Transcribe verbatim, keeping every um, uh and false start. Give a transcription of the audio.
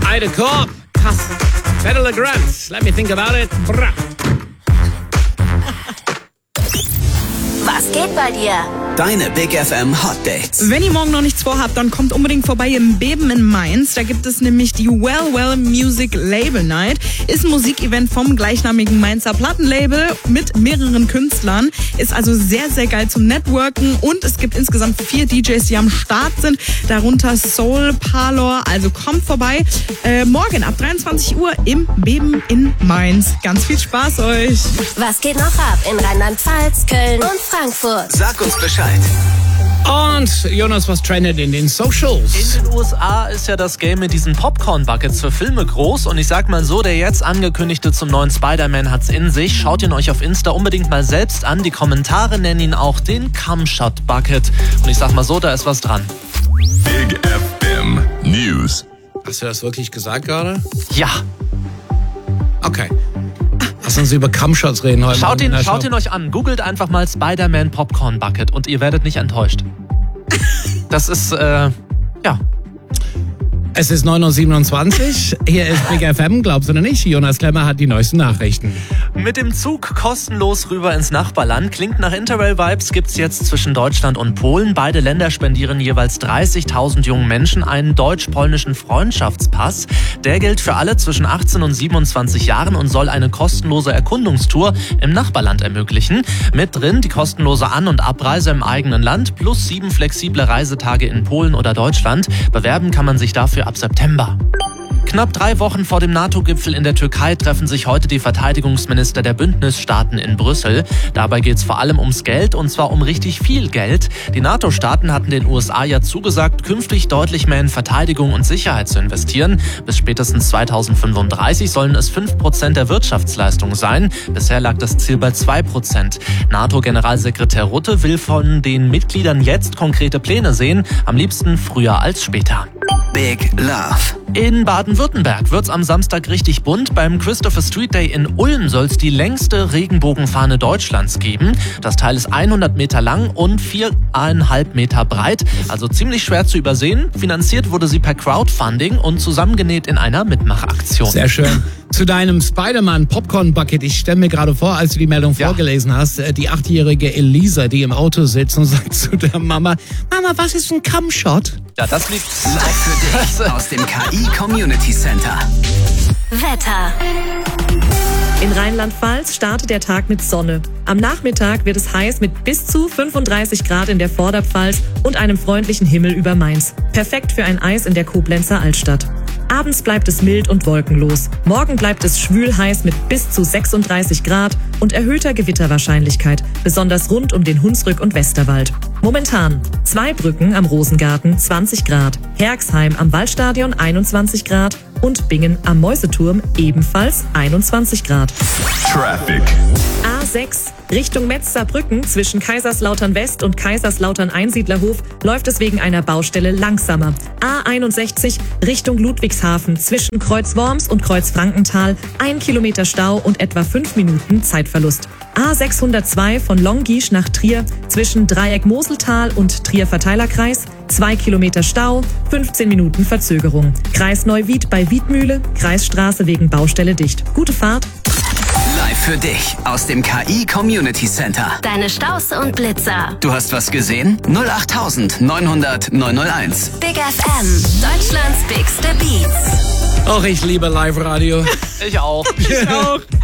Heide Korb. Pass. Fedde Le Grand. Let me think about it. Bra. Was geht bei dir? Deine Big F M Hot Dates. Wenn ihr morgen noch nichts vorhabt, dann kommt unbedingt vorbei im Beben in Mainz. Da gibt es nämlich die Well Well Music Label Night. Ist ein Musikevent vom gleichnamigen Mainzer Plattenlabel mit mehreren Künstlern. Ist also sehr, sehr geil zum Networken. Und es gibt insgesamt vier D Js, die am Start sind. Darunter Soul Parlor. Also kommt vorbei. Äh, morgen ab dreiundzwanzig Uhr im Beben in Mainz. Ganz viel Spaß euch. Was geht noch ab in Rheinland-Pfalz, Köln und Frankfurt? Sag uns Bescheid. Und Jonas, was trendet in den Socials? In den U S A ist ja das Game mit diesen Popcorn-Buckets für Filme groß. Und ich sag mal so, der jetzt angekündigte zum neuen Spider-Man hat's in sich. Schaut ihn euch auf Insta unbedingt mal selbst an. Die Kommentare nennen ihn auch den Cum-Shot-Bucket. Und ich sag mal so, da ist was dran. Big F M News. Hast du das wirklich gesagt gerade? Ja. Okay. Lass uns über Cum-Shots reden heute. Schaut ihn, schaut ihn euch an. Googelt einfach mal Spider-Man Popcorn Bucket und ihr werdet nicht enttäuscht. Das ist, äh, ja. Es ist neun Uhr siebenundzwanzig. Hier ist Big F M, glaubst du oder nicht? Jonas Klemmer hat die neuesten Nachrichten. Mit dem Zug kostenlos rüber ins Nachbarland. Klingt nach Interrail-Vibes, gibt's jetzt zwischen Deutschland und Polen. Beide Länder spendieren jeweils dreißigtausend jungen Menschen einen deutsch-polnischen Freundschaftspass. Der gilt für alle zwischen achtzehn und siebenundzwanzig Jahren und soll eine kostenlose Erkundungstour im Nachbarland ermöglichen. Mit drin die kostenlose An- und Abreise im eigenen Land plus sieben flexible Reisetage in Polen oder Deutschland. Bewerben kann man sich dafür ab September. Knapp drei Wochen vor dem NATO-Gipfel in der Türkei treffen sich heute die Verteidigungsminister der Bündnisstaaten in Brüssel. Dabei geht es vor allem ums Geld, und zwar um richtig viel Geld. Die NATO-Staaten hatten den U S A ja zugesagt, künftig deutlich mehr in Verteidigung und Sicherheit zu investieren. Bis spätestens zweitausendfünfunddreißig sollen es fünf Prozent der Wirtschaftsleistung sein. Bisher lag das Ziel bei zwei Prozent. NATO-Generalsekretär Rutte will von den Mitgliedern jetzt konkrete Pläne sehen, am liebsten früher als später. Big Love. In Baden-Württemberg wird's am Samstag richtig bunt. Beim Christopher Street Day in Ulm soll's die längste Regenbogenfahne Deutschlands geben. Das Teil ist hundert Meter lang und viereinhalb Meter breit, also ziemlich schwer zu übersehen. Finanziert wurde sie per Crowdfunding und zusammengenäht in einer Mitmachaktion. Sehr schön. Zu deinem Spider-Man Popcorn Bucket. Ich stelle mir gerade vor, als du die Meldung Ja. vorgelesen hast, die achtjährige Elisa, die im Auto sitzt und sagt zu der Mama, Mama, was ist ein Cum-Shot? Ja, das liegt Live für dich aus dem K I Community Center. Wetter. In Rheinland-Pfalz startet der Tag mit Sonne. Am Nachmittag wird es heiß mit bis zu fünfunddreißig Grad in der Vorderpfalz und einem freundlichen Himmel über Mainz. Perfekt für ein Eis in der Koblenzer Altstadt. Abends bleibt es mild und wolkenlos. Morgen bleibt es schwül heiß mit bis zu sechsunddreißig Grad und erhöhter Gewitterwahrscheinlichkeit, besonders rund um den Hunsrück und Westerwald. Momentan Zweibrücken am Rosengarten zwanzig Grad, Herxheim am Waldstadion einundzwanzig Grad und Bingen am Mäuseturm ebenfalls einundzwanzig Grad. Traffic. A sechs Richtung Metz-Saarbrücken zwischen Kaiserslautern West und Kaiserslautern Einsiedlerhof läuft es wegen einer Baustelle langsamer. A einundsechzig Richtung Ludwigshafen zwischen Kreuz Worms und Kreuz Frankenthal ein Kilometer Stau und etwa fünf Minuten Zeitverlust. A sechshundertzwei von Longisch nach Trier zwischen Dreieck Moseltal und Trier Verteilerkreis zwei Kilometer Stau, fünfzehn Minuten Verzögerung. Kreis Neuwied bei Wiedmühle, Kreisstraße wegen Baustelle dicht. Gute Fahrt. Live für dich aus dem K I Community Center. Deine Staus und Blitzer. Du hast was gesehen? null acht neunhundert neunhunderteins. Big F M. Deutschlands bigste Beats. Och, ich liebe Live-Radio. ich auch. Ich auch.